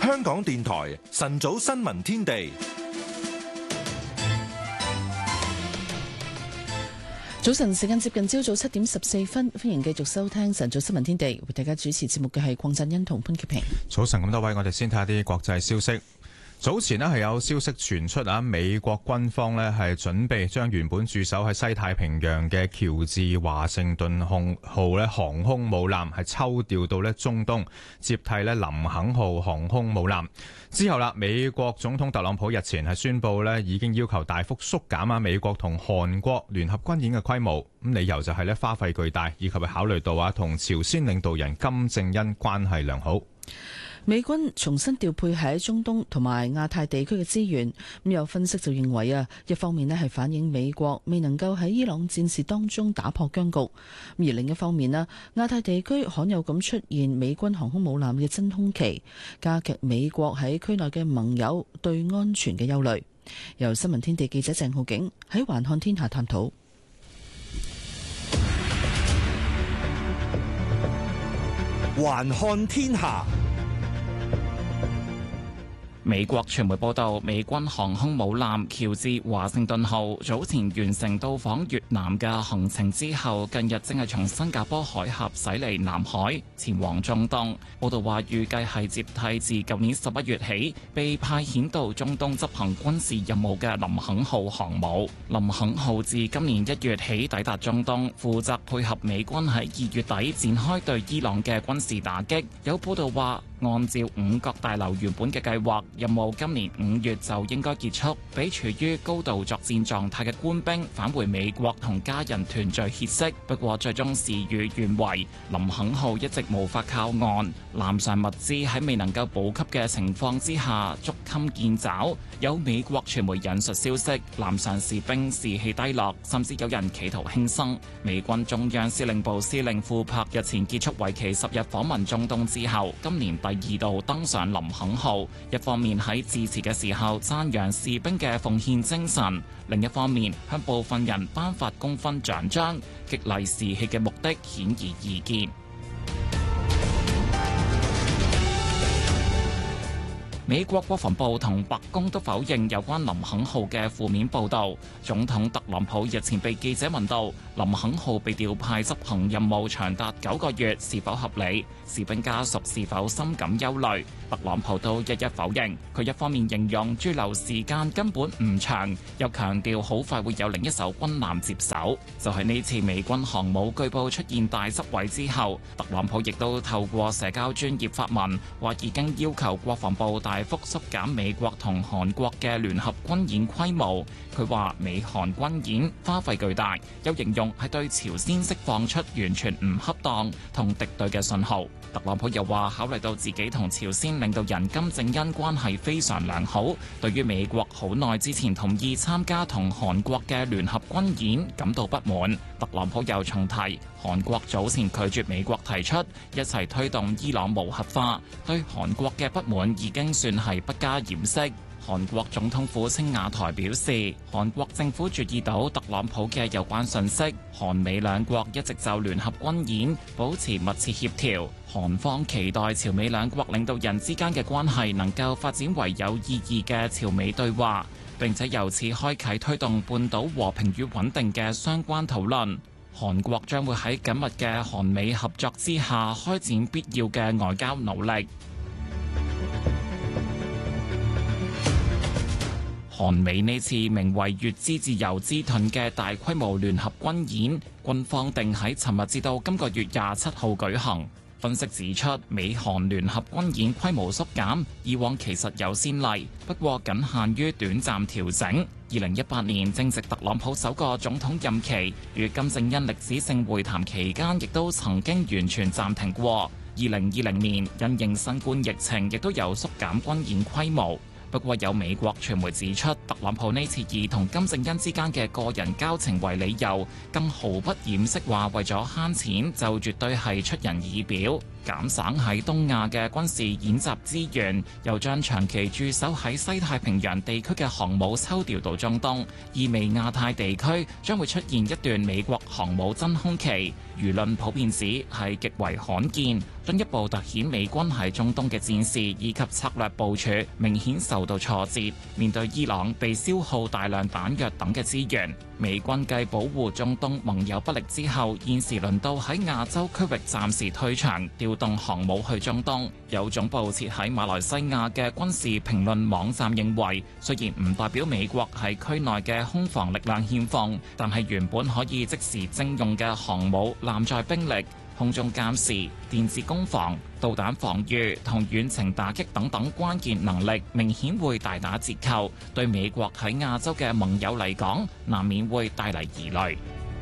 香港電台晨早新聞天地。 早晨時間接近朝早7:14，歡迎繼續收聽晨早新聞天地，為大家主持節目嘅係鄺振欣同潘潔平。 早晨咁多位，我哋先睇下啲國際消息。早前係有消息傳出美國軍方係準備將原本駐守喺西太平洋嘅喬治華盛頓號航空母艦係抽調到中東，接替林肯號航空母艦。之後美國總統特朗普日前係宣布已經要求大幅縮減美國同韓國聯合軍演嘅規模，咁理由就係花費巨大，以及係考慮到同朝鮮領導人金正恩關係良好。 美軍重新調配喺中東同埋亞太地區嘅資源，咁有分析就認為一方面係反映美國未能夠喺伊朗戰事當中打破僵局，而另一方面亞太地區罕有咁出現美軍航空母艦嘅真空期，加劇美國喺區內嘅盟友對安全嘅憂慮。由新聞天地記者鄭浩景喺環看天下探討。 環看天下。 美國傳媒報道，美軍航空母艦喬治華盛頓號早前完成到訪越南嘅行程之後，近日正係從新加坡海峽駛離南海，前往中東。報道話，預計係接替自舊年11月起被派遣到中東執行軍事任務嘅林肯號航母。林肯號自今年1月起抵達中東，負責配合美軍喺2月底展開對伊朗嘅軍事打擊。有報道話，按照五角大樓原本嘅計劃，任務今年5月就應該結束，俾處於高度作戰狀態嘅官兵返回美國同家人團聚歇息。不過最終事與願違，林肯號一直無法靠岸，艦上物資喺未能夠補給嘅情況之下捉襟見肘。有美國傳媒引述消息，艦上士兵士氣低落，甚至有人企圖輕生。美軍中央司令部司令庫珀日前結束為期10日訪問中東之後，今年第2度登上林肯號，一方面喺致辭嘅時候讚揚士兵嘅奉獻精神，另一方面向部分人頒發功勳獎章，激勵士氣嘅目的顯而易見。美國國防部同白宮都否認有關林肯號嘅負面報導。總統特朗普日前被記者問到林肯號被調派執行任務長達9個月是否合理，士兵家屬是否深感憂慮，特朗普都一一否認。佢一方面形容駐留時間根本唔長，又強調好快會有另一艘軍艦接手。就係呢次美軍航母據報出現大執位之後，特朗普亦都透過社交專頁發文，話已經要求國防部大幅縮減美國同韓國嘅聯合軍演規模。佢話美韓軍演花費巨大，又形容係對朝鮮釋放出完全唔恰當同敵對嘅信號。特朗普又話考慮到自己同朝鮮領導人金正恩關係非常良好，對於美國好耐之前同意參加同韓國嘅聯合軍演感到不滿。特朗普又重提韓國早前拒絕美國提出一齊推動伊朗無核化，對韓國嘅不滿已經算係不加掩飾。韓國總統府青瓦台表示，韓國政府注意到特朗普嘅有關信息，韓美兩國一直就聯合軍演保持密切協調，韓方期待朝美兩國領導人之間嘅關係能夠發展為有意義嘅朝美對話，並且由此開啟推動半島和平與穩定嘅相關討論。韓國將會喺緊密嘅韓美合作之下開展必要嘅外交努力。韓美呢次名為乙支自由之盾嘅大規模聯合軍演，軍方定喺尋日至到今個月27號舉行。分析指出，美韓聯合軍演規模縮減，以往其實有先例，不過僅限於短暫調整。2018年正值特朗普首個總統任期，與金正恩歷史性會談期間，亦都曾經完全暫停過。2020年因應新冠疫情，亦都有縮減軍演規模。不過有美國傳媒指出，特朗普呢次以同金正恩之間嘅個人交情為理由，更毫不掩飾話為咗慳錢就絕對係出人意表。 減省喺東亞嘅軍事演習資源，又將長期駐守喺西太平洋地區嘅航母抽調到中東，意味亞太地區將會出現一段美國航母真空期。輿論普遍指係極為罕見，進一步突顯美軍喺中東嘅戰事以及策略部署明顯受到挫折。面對伊朗被消耗大量彈藥等嘅資源，美軍繼保護中東盟友不力之後，現時輪到喺亞洲區域暫時退場，調動航母去中東。有總部設喺馬來西亞嘅軍事評論網站認為，雖然唔代表美國喺區內嘅空防力量欠奉，但係原本可以即時徵用嘅航母艦載兵力、空中監視、電子攻防、導彈防禦同遠程打擊等等關鍵能力，明顯會大打折扣，對美國喺亞洲嘅盟友嚟講，難免會帶嚟疑慮。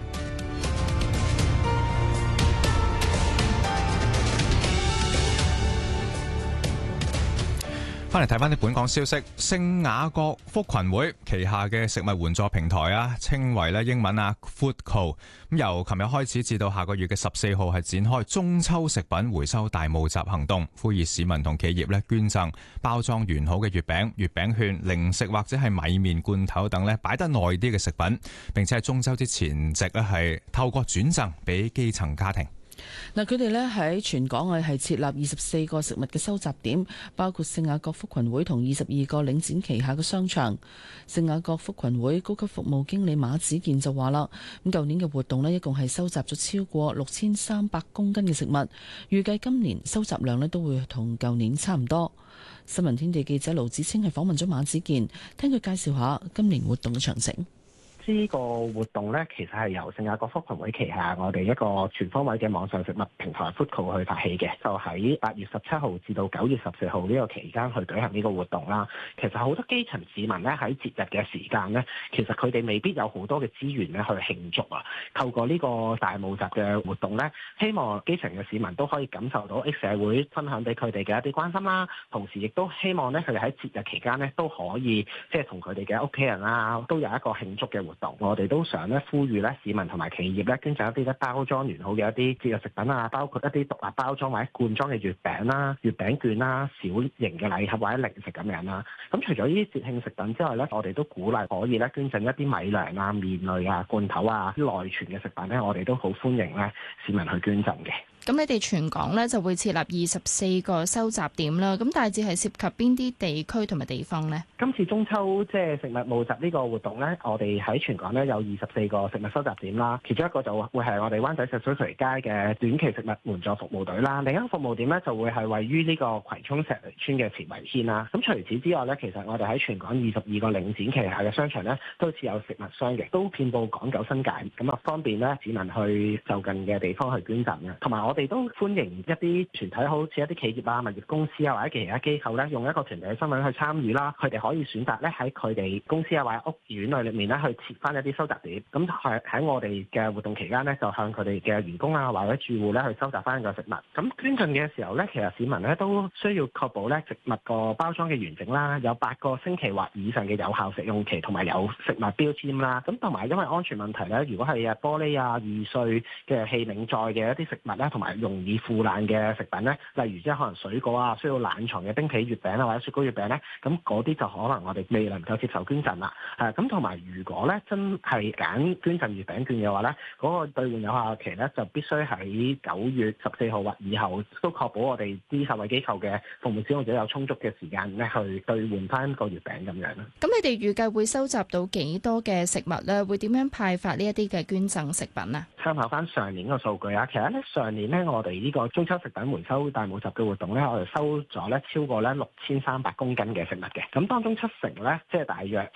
翻嚟睇翻啲本港消息，聖雅各福群會旗下嘅食物援助平台稱為英文Foodco， 咁由琴日開始至到下個月嘅14號係展開中秋食品回收大募集行動，呼籲市民同企業捐贈包裝完好嘅月餅、月餅券、零食或者係米麵罐頭等擺得耐啲嘅食品，並且喺中秋之前夕係透過轉贈俾基層家庭。 嗱，佢哋喺全港係設立24個食物嘅收集點，包括聖雅各福群會同22個領展旗下嘅商場。聖雅各福群會高級服務經理馬子健就話啦，咁舊年嘅活動一共係收集咗超過6300公斤嘅食物，預計今年收集量都會同舊年差唔多。新聞天地記者盧子清係訪問咗馬子健，聽佢介紹下今年活動嘅詳情。 呢個活動咧，其實係由聖雅各福群會旗下我哋一個全方位嘅網上食物平台 Foodco 去發起嘅，就喺8月17號至到9月14號呢個期間去舉行呢個活動啦。其實好多基層市民咧喺節日嘅時間咧，其實佢哋未必有好多嘅資源咧去慶祝啊。透過呢個大募集嘅活動咧，希望基層嘅市民都可以感受到社會分享俾佢哋嘅一啲關心啦。同時亦都希望咧佢哋喺節日期間咧都可以即係同佢哋嘅屋企人都有一個慶祝嘅活動。我哋都想呼籲市民同埋企業捐贈一啲包裝完好嘅一啲節日食品包括一啲獨立包裝或者罐裝嘅月餅啦、月餅券啦、小型嘅禮盒或者零食咁樣啦。咁除咗呢啲節慶食品之外我哋都鼓勵可以捐贈一啲米糧麵類罐頭內存嘅食品我哋都好歡迎市民去捐贈嘅。 咁你哋全港就會設立24個收集點啦，咁大致係涉及邊啲地區同埋地方呢？ 今次中秋食物募集呢個活動我哋喺全港有24個食物收集點啦，其中一個就會係我哋灣仔石水渠街嘅短期食物援助服務隊啦，另一個服務點就會係位於呢個葵涌石梨村嘅慈圍軒啦。咁除此之外其實我哋喺全港22個領展旗下嘅商場都設有食物箱嘅，都遍佈港九新界，咁方便市民去就近嘅地方去捐贈嘅。同埋我哋都歡迎一啲團體，好似一啲企業物業公司或者其他機構用一個團體嘅身份去參與啦。佢哋可以選擇喺佢哋公司或者屋苑裏面去設翻一啲收集點。咁喺我哋嘅活動期間就向佢哋嘅員工或者住戶去收集翻個食物。咁捐贈嘅時候其實市民都需要確保食物個包裝嘅完整啦，有8個星期或以上嘅有效食用期，同埋有食物標籤啦。咁同埋因為安全問題如果係玻璃易碎嘅器皿載嘅一啲食物同埋容易腐爛嘅食品例如即係可能水果需要冷藏嘅冰皮月餅或者雪糕月餅咁嗰啲就可能我哋未能夠接受捐贈啦。咁同埋如果真係揀捐贈月餅券嘅話嗰個兌換有效期就必須喺9月14號或以後，都確保我哋啲受惠機構嘅服務使用者有充足嘅時間去兌換翻個月餅咁樣啦。 咁你哋預計會收集到幾多嘅食物呢？會點樣派發呢一啲嘅捐贈食品啊？ 參考翻上年嘅數據其實上年我哋呢個中秋食品回收大募集嘅活動我哋收咗超過6300公斤嘅食物嘅。咁當中70%即係大約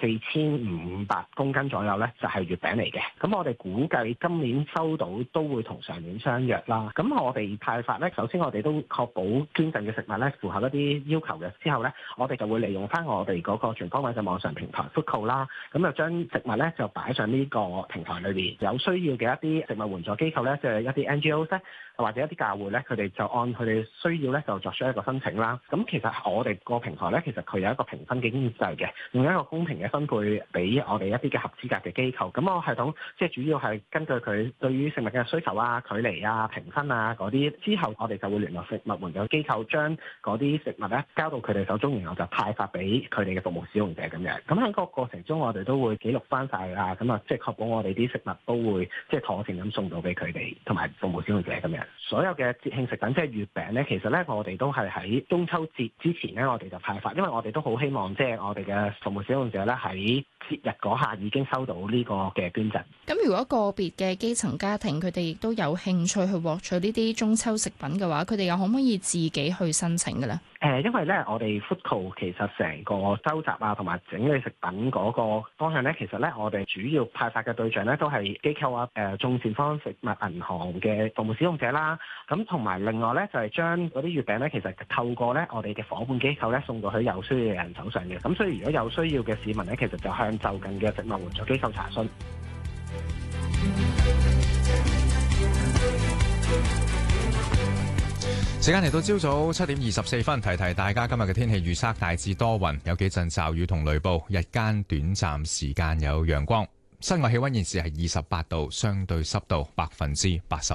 4500公斤左右就係月餅嚟嘅。咁我哋估計今年收到都會同上年相若啦。咁我哋派發首先我哋都確保捐贈嘅食物符合一啲要求嘅。之後我哋就會利用翻我哋嗰個全方位嘅網上平台 Foodco 啦，咁就將食物就擺上呢個平台裏面。有需要嘅一啲食物援助機構即係一啲 NGO 或或者一啲教會咧，佢哋就按佢哋需要咧就作出一個申請啦。咁其實我哋個平台咧，其實佢有一個評分嘅機制嘅，用一個公平嘅分配俾我哋一啲嘅合資格嘅機構。咁個系統即係主要係根據佢對於食物嘅需求啊、距離啊、評分啊嗰啲，之後我哋就會聯絡食物援助機構，將嗰啲食物咧交到佢哋手中，然後就派發俾佢哋嘅服務使用者咁樣。咁喺個過程中，我哋都會記錄翻晒啊，咁啊即係確保我哋啲食物都會即係妥善咁送到俾佢哋同埋服務使用者咁樣。所有嘅節慶食品即係月餅咧，其實咧我哋都係喺中秋節之前咧，我哋就派發，因為我哋都好希望即係我哋嘅服務使用者咧喺節日嗰下已經收到呢個嘅捐贈。 咁如果個別嘅基層家庭佢哋亦都有興趣去獲取呢啲中秋食品嘅話，佢哋又可唔可以自己去申請嘅咧？ 因為咧，我哋 Foodco 其實成個收集啊同埋整理食品嗰個方向咧，其實咧我哋主要派發嘅對象咧都係機構啊、眾善坊食物銀行嘅服務使用者啦。咁同埋另外咧就係將嗰啲月餅咧，其實透過咧我哋嘅夥伴機構咧送到去有需要嘅人手上嘅。咁所以如果有需要嘅市民咧，其實就向就近嘅食物援助機構查詢。 時間嚟到朝早7:24，提提大家今日嘅天氣預測，大致多雲，有幾陣驟雨同雷暴，日間短暫時間有陽光。室外氣溫現時係28度，相對濕度80%。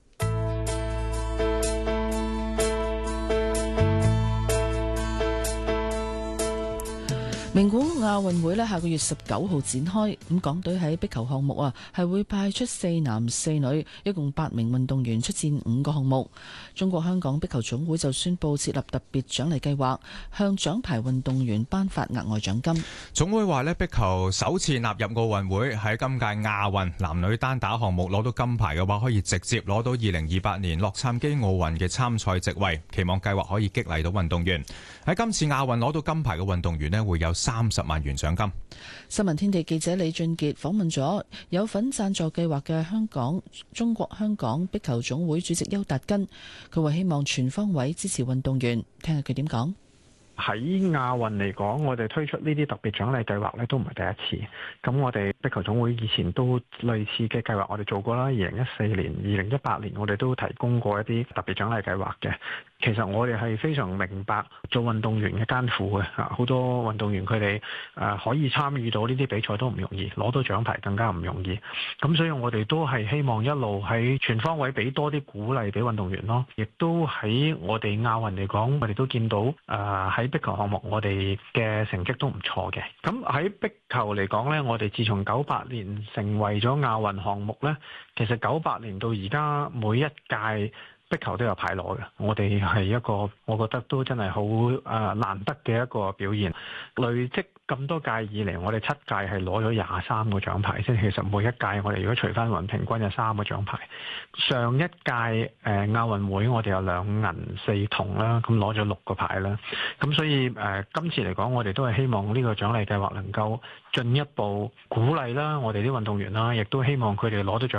名古亞運會下個月19號展開，咁港隊喺壁球項目係會派出4男4女，一共8名運動員出戰5個項目。中國香港壁球總會就宣布設立特別獎勵計劃，向獎牌運動員頒發額外獎金。 總會話壁球首次納入奧運會，喺今屆亞運男女單打項目攞到金牌嘅話，可以直接攞到2028年洛杉磯奧運嘅參賽席位。期望計劃可以激勵到運動員。喺今次亞運攞到金牌嘅運動員會有30萬元獎金。 新聞天地記者李俊傑訪問咗有份贊助計劃嘅中國香港壁球總會主席邱達根，佢話希望全方位支持運動員，聽下佢點講。 喺亞運嚟講，我哋推出呢啲特別獎勵計劃咧，都唔係第一次。咁我哋壁球總會以前都類似嘅計劃，我哋做過啦。2014年、2018年，我哋都提供過一啲特別獎勵計劃嘅。其實我哋係非常明白做運動員嘅艱苦嘅，好多運動員佢哋可以參與到呢啲比賽都唔容易，攞到獎牌更加唔容易。咁所以我哋都係希望一路喺全方位俾多啲鼓勵俾運動員咯。亦都喺我哋亞運嚟講，我哋都見到喺壁球項目我哋嘅成績都唔錯嘅。咁喺壁球嚟講呢，我哋自從98年成為咗亞運項目呢，其實98年到而家每一屆壁球都有牌攞嘅，我哋係一個我覺得都真係好難得嘅一個表現。累積咁多屆以嚟，我哋7屆係攞咗23個獎牌，即係其實每一屆我哋如果除翻勻平均有3個獎牌。上一屆亞運會我哋有2銀4銅啦，咁攞咗6個牌啦。咁所以今次嚟講，我哋都係希望呢個獎勵計劃能夠進一步鼓勵啦，我哋啲運動員啦，亦都希望佢哋攞到獎